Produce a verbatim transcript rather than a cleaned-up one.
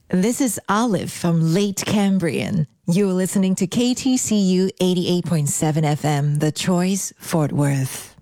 This is Olive from Late Cambrian. You're listening to K T C U eighty-eight point seven F M, The Choice, Fort Worth.